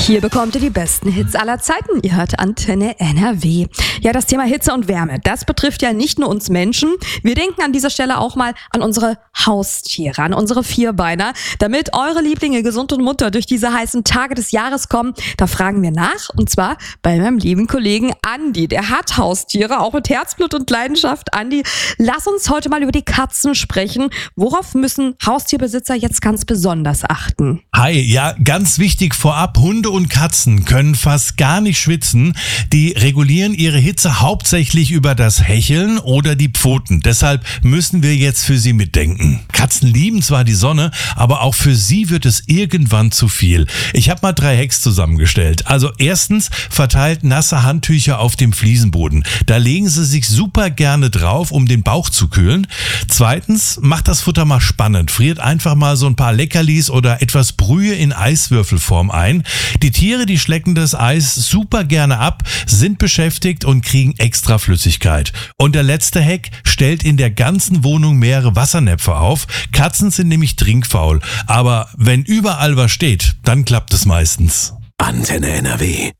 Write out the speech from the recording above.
Hier bekommt ihr die besten Hits aller Zeiten. Ihr hört Antenne NRW. Ja, das Thema Hitze und Wärme, das betrifft ja nicht nur uns Menschen. Wir denken an dieser Stelle auch mal an unsere Haustiere, an unsere Vierbeiner. Damit eure Lieblinge gesund und munter durch diese heißen Tage des Jahres kommen, da fragen wir nach. Und zwar bei meinem lieben Kollegen Andi. Der hat Haustiere, auch mit Herzblut und Leidenschaft. Andi, lass uns heute mal über die Katzen sprechen. Worauf müssen Haustierbesitzer jetzt ganz besonders achten? Hi, ja, ganz wichtig vorab, Hunde und Katzen können fast gar nicht schwitzen. Die regulieren ihre Hitze hauptsächlich über das Hecheln oder die Pfoten. Deshalb müssen wir jetzt für sie mitdenken. Katzen lieben zwar die Sonne, aber auch für sie wird es irgendwann zu viel. Ich habe mal 3 Hacks zusammengestellt. Also erstens, verteilt nasse Handtücher auf dem Fliesenboden. Da legen sie sich super gerne drauf, um den Bauch zu kühlen. Zweitens, macht das Futter mal spannend. Friert einfach mal so ein paar Leckerlis oder etwas Brühe in Eiswürfelform ein. Die Tiere, die schlecken das Eis super gerne ab, sind beschäftigt und kriegen extra Flüssigkeit. Und der letzte Hack, stellt in der ganzen Wohnung mehrere Wassernäpfe auf. Katzen sind nämlich trinkfaul. Aber wenn überall was steht, dann klappt es meistens. Antenne NRW.